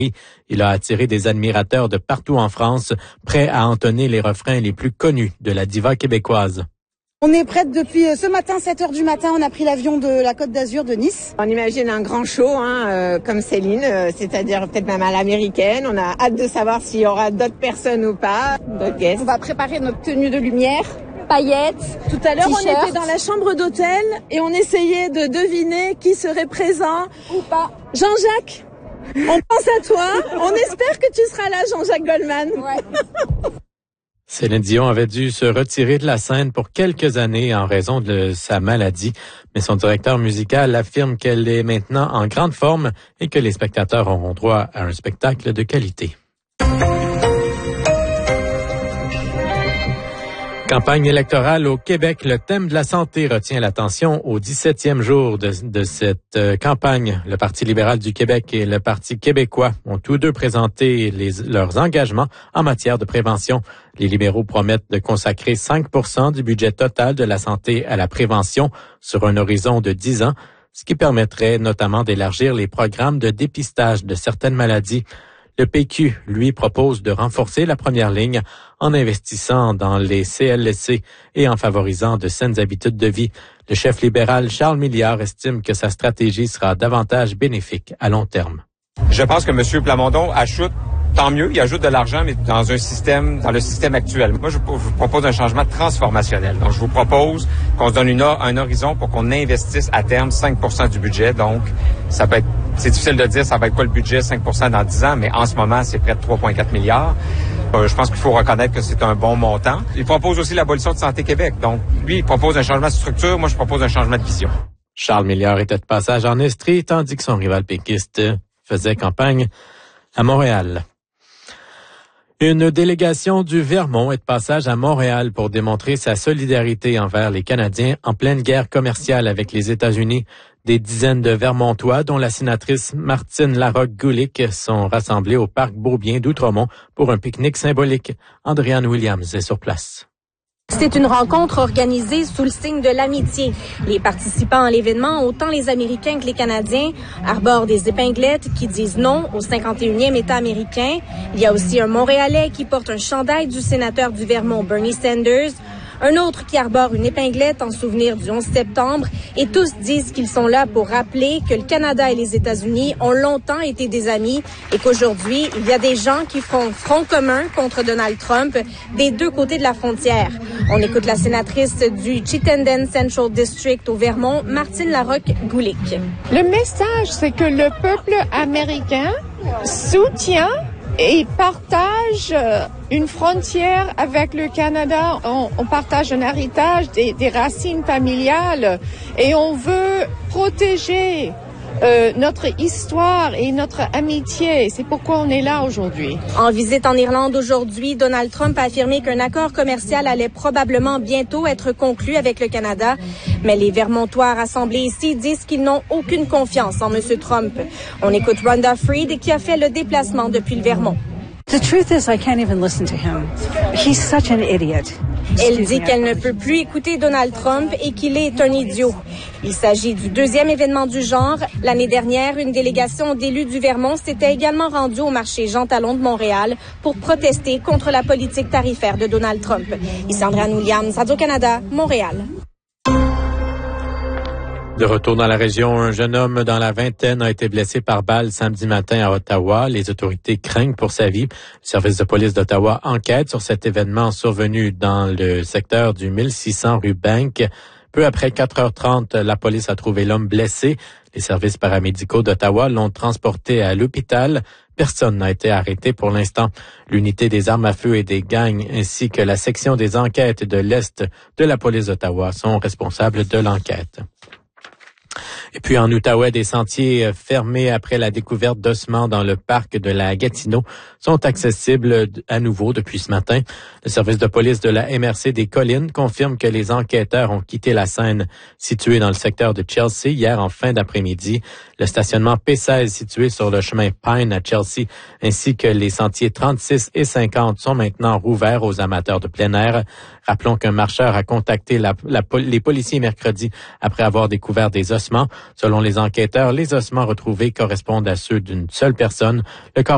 Il a attiré des admirateurs de partout en France, prêts à entonner les refrains les plus connus de la diva québécoise. On est prête depuis ce matin, 7h du matin, on a pris l'avion de la Côte d'Azur de Nice. On imagine un grand show, comme Céline, c'est-à-dire peut-être même à l'américaine. On a hâte de savoir s'il y aura d'autres personnes ou pas, d'autres guests. On va préparer notre tenue de lumière, paillettes. Tout à l'heure, on était dans la chambre d'hôtel et on essayait de deviner qui serait présent ou pas. Jean-Jacques, on pense à toi. On espère que tu seras là, Jean-Jacques Goldman. Ouais. Céline Dion avait dû se retirer de la scène pour quelques années en raison de sa maladie, mais son directeur musical affirme qu'elle est maintenant en grande forme et que les spectateurs auront droit à un spectacle de qualité. Campagne électorale au Québec, le thème de la santé retient l'attention au 17e jour de cette campagne. Le Parti libéral du Québec et le Parti québécois ont tous deux présenté leurs engagements en matière de prévention. Les libéraux promettent de consacrer 5% du budget total de la santé à la prévention sur un horizon de 10 ans, ce qui permettrait notamment d'élargir les programmes de dépistage de certaines maladies. Le PQ, lui, propose de renforcer la première ligne en investissant dans les CLSC et en favorisant de saines habitudes de vie. Le chef libéral Charles Milliard estime que sa stratégie sera davantage bénéfique à long terme. Je pense que M. Plamondon ajoute, tant mieux, il ajoute de l'argent, mais dans le système actuel. Moi, je vous propose un changement transformationnel. Donc, je vous propose qu'on se donne un horizon pour qu'on investisse à terme 5% du budget. Donc, c'est difficile de dire ça va être quoi le budget, 5% dans 10 ans, mais en ce moment, c'est près de 3,4 milliards. Je pense qu'il faut reconnaître que c'est un bon montant. Il propose aussi l'abolition de Santé Québec. Donc, lui, il propose un changement de structure. Moi, je propose un changement de vision. Charles Milliard était de passage en Estrie, tandis que son rival péquiste faisait campagne à Montréal. Une délégation du Vermont est de passage à Montréal pour démontrer sa solidarité envers les Canadiens en pleine guerre commerciale avec les États-Unis. Des dizaines de Vermontois, dont la sénatrice Martine Larocque-Gulick, sont rassemblés au parc Beaubien d'Outremont pour un pique-nique symbolique. Andréane Williams est sur place. C'est une rencontre organisée sous le signe de l'amitié. Les participants à l'événement, autant les Américains que les Canadiens, arborent des épinglettes qui disent non au 51e État américain. Il y a aussi un Montréalais qui porte un chandail du sénateur du Vermont, Bernie Sanders, un autre qui arbore une épinglette en souvenir du 11 septembre, et tous disent qu'ils sont là pour rappeler que le Canada et les États-Unis ont longtemps été des amis et qu'aujourd'hui, il y a des gens qui font front commun contre Donald Trump des deux côtés de la frontière. On écoute la sénatrice du Chittenden Central District au Vermont, Martine Larocque-Gulick. Le message, c'est que le peuple américain soutient et partage une frontière avec le Canada. On partage un héritage, des racines familiales, et on veut protéger notre histoire et notre amitié. C'est pourquoi on est là aujourd'hui. En visite en Irlande aujourd'hui, Donald Trump a affirmé qu'un accord commercial allait probablement bientôt être conclu avec le Canada. Mais les Vermontois rassemblés ici disent qu'ils n'ont aucune confiance en M. Trump. On écoute Rhonda Freed qui a fait le déplacement depuis le Vermont. The truth is, I can't even listen to him. He's such an idiot. Elle dit qu'elle ne peut plus écouter Donald Trump et qu'il est un idiot. Il s'agit du deuxième événement du genre. L'année dernière, une délégation d'élus du Vermont s'était également rendue au marché Jean Talon de Montréal pour protester contre la politique tarifaire de Donald Trump. Ici Andréane Williams, Radio-Canada, Montréal. De retour dans la région, un jeune homme dans la vingtaine a été blessé par balle samedi matin à Ottawa. Les autorités craignent pour sa vie. Le service de police d'Ottawa enquête sur cet événement survenu dans le secteur du 1600 rue Bank. Peu après 4h30, la police a trouvé l'homme blessé. Les services paramédicaux d'Ottawa l'ont transporté à l'hôpital. Personne n'a été arrêté pour l'instant. L'unité des armes à feu et des gangs ainsi que la section des enquêtes de l'Est de la police d'Ottawa sont responsables de l'enquête. Et puis en Outaouais, des sentiers fermés après la découverte d'ossements dans le parc de la Gatineau sont accessibles à nouveau depuis ce matin. Le service de police de la MRC des Collines confirme que les enquêteurs ont quitté la scène située dans le secteur de Chelsea hier en fin d'après-midi. Le stationnement P16 situé sur le chemin Pine à Chelsea ainsi que les sentiers 36 et 50 sont maintenant rouverts aux amateurs de plein air. Rappelons qu'un marcheur a contacté les policiers mercredi après avoir découvert des ossements. Selon les enquêteurs, les ossements retrouvés correspondent à ceux d'une seule personne. Le corps